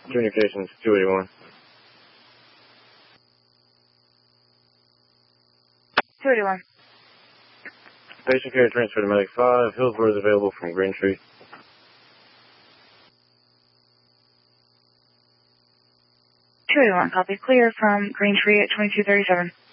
Communications 281. 281. Patient care transfer to Medic 5. Hillsborough is available from Green Tree. 281, copy. Clear from Green Tree at 2237.